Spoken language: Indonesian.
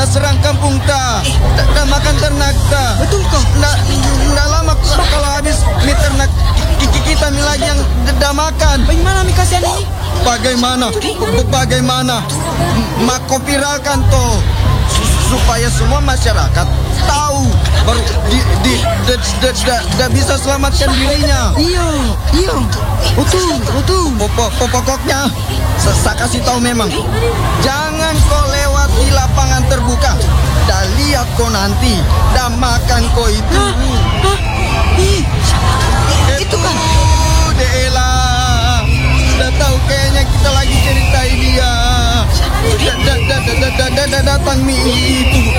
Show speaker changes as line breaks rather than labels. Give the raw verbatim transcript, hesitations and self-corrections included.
serang kampung ta, dah makan ternak ta.
Betul kok.
Nggak nggak lama kalau habis mie ternak kita mie lagi yang dah makan.
Bagaimana mi kasihan ini?
Bagaimana? Bagaimana? Mako viralkan toh supaya semua masyarakat tahu baru di di da, da, da, da bisa selamatkan dirinya.
Iya, iya. Betul, betul.
Pokok pokoknya saya kasih tahu memang jangan kau lewati lapangan terbuka. Dah lihat kau nanti dah makan kau itu.
Hah? Hah? Ih, itu kan.
Dela. Sudah tahu kayaknya kita lagi ceritain dia. Da, da, da, da, da, da, da, datang mie itu.